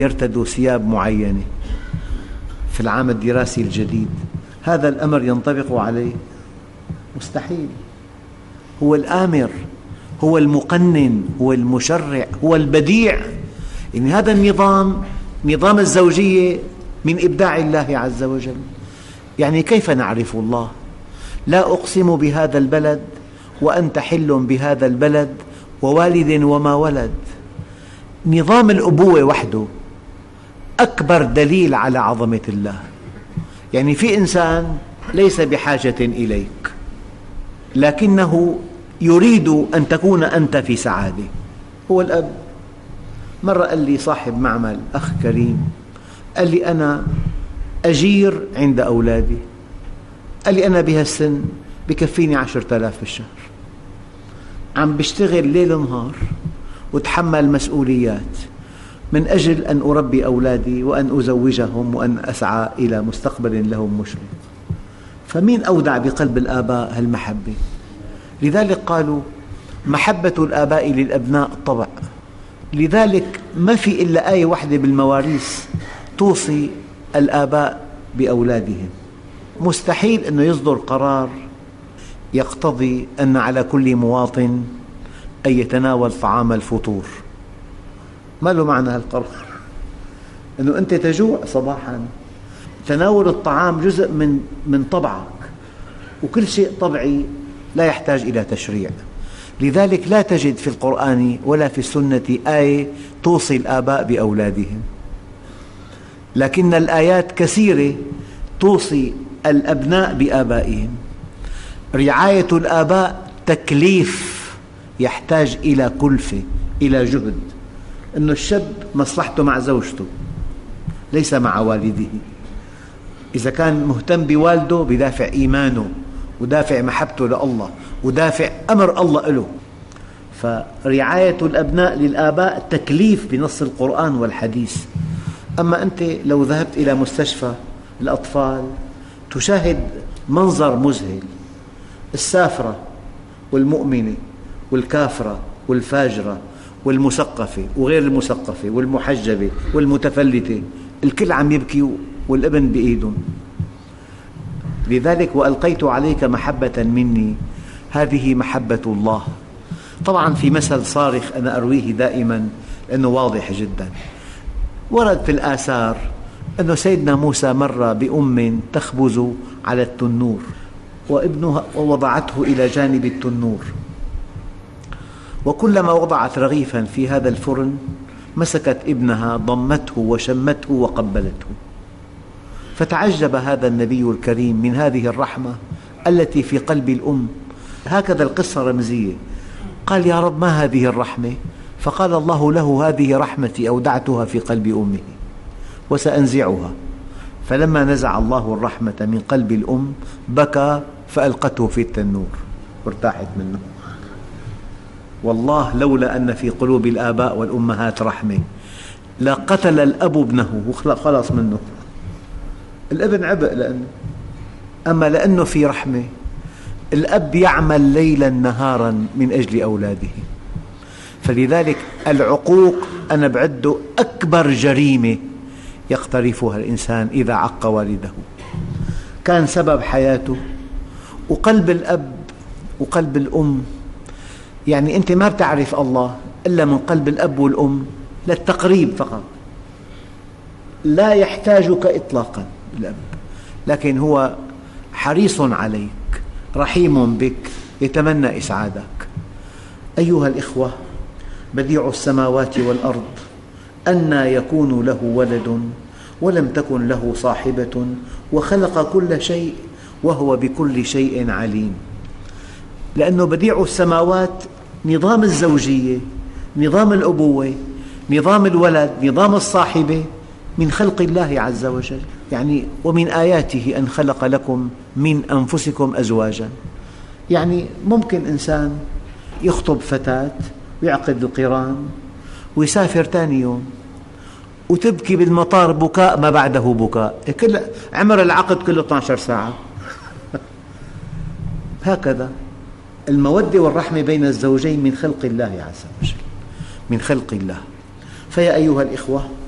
يرتدوا ثياب معينة في العام الدراسي الجديد، هذا الأمر ينطبق عليه؟ مستحيل. هو الآمر، هو المقنن، هو المشرع، هو البديع. يعني هذا النظام، نظام الزوجية، من إبداع الله عز وجل. يعني كيف نعرف الله؟ لا أقسم بهذا البلد وأنت حل بهذا البلد ووالد وما ولد. نظام الأبوة وحده أكبر دليل على عظمة الله. يعني في إنسان ليس بحاجة إليك، لكنه يريد أن تكون أنت في سعادة، هو الأب. مرة قال لي صاحب معمل، أخ كريم، قال لي أنا أجير عند أولادي، قال لي أنا بهالسن بكفيني 10,000 بالشهر، عم بشتغل ليل نهار وتحمل مسؤوليات من أجل أن أربي أولادي وأن أزوجهم وأن أسعى إلى مستقبل لهم مشرق. فمين أودع بقلب الآباء هالمحبة؟ لذلك قالوا محبة الآباء للأبناء طبع. لذلك ما في إلا آية واحدة بالمواريث توصي الآباء بأولادهم. مستحيل أنه يصدر قرار يقتضي أن على كل مواطن أن يتناول طعام الفطور. ما له معنى هالقرار؟ أنه أنت تجوع صباحا، تناول الطعام جزء من طبعك، وكل شيء طبيعي لا يحتاج إلى تشريع. لذلك لا تجد في القرآن ولا في السنة آية توصي الآباء بأولادهم، لكن الآيات كثيرة توصي الأبناء بآبائهم. رعاية الآباء تكليف يحتاج إلى كلفة، إلى جهد. أن الشاب مصلحته مع زوجته ليس مع والده. إذا كان مهتم بوالده بدافع إيمانه ودافع محبته لله ودافع أمر الله له. فرعاية الأبناء للآباء تكليف بنص القرآن والحديث. أما أنت لو ذهبت إلى مستشفى الأطفال تشاهد منظر مذهل، السافرة والمؤمنة والكافرة والفاجرة والمثقفة وغير المثقفة والمحجبة والمتفلتة، الكل عم يبكي والابن بإيدهم. لذلك وألقيت عليك محبة مني، هذه محبة الله. طبعا في مثل صارخ أنا أرويه دائما لأنه واضح جدا. ورد في الآثار أن سيدنا موسى مر بأم تخبز على التنور وابنها ووضعته إلى جانب التنور، وكلما وضعت رغيفا في هذا الفرن مسكت ابنها ضمته وشمته وقبلته. فتعجب هذا النبي الكريم من هذه الرحمة التي في قلب الأم. هكذا القصة رمزية. قال يا رب ما هذه الرحمة؟ فقال الله له هذه رحمتي أودعتها في قلب أمه وسأنزعها. فلما نزع الله الرحمة من قلب الأم بكى فألقته في التنور وارتاحت منه. والله لولا أن في قلوب الآباء والأمهات رحمة لقتل الأب ابنه وخلص منه. الابن عبء لأنه، أما لأنه في رحمة الأب يعمل ليلا نهارا من أجل أولاده. فلذلك العقوق أنا بعده أكبر جريمة يقترفها الإنسان إذا عق والده، كان سبب حياته. وقلب الأب وقلب الأم، يعني أنت ما بتعرف الله إلا من قلب الأب والأم للتقريب فقط، لا يحتاجك إطلاقا الأب، لكن هو حريص عليك، رحيم بك، يتمنى إسعادك. أيها الإخوة، بديع السماوات والأرض أنى يكون له ولد ولم تكن له صاحبة وخلق كل شيء وهو بكل شيء عليم. لأنه بديع السماوات نظام الزوجية، نظام الأبوة، نظام الولد، نظام الصاحبة من خلق الله عز وجل. يعني ومن آياته أن خلق لكم من أنفسكم أزواجا. يعني ممكن إنسان يخطب فتاة ويعقد القران ويسافر ثاني يوم وتبكي بالمطار بكاء ما بعده بكاء، كل عمر العقد كله 12 ساعة. هكذا المودة والرحمة بين الزوجين من خلق الله عز وجل، من خلق الله. فيا أيها الإخوة،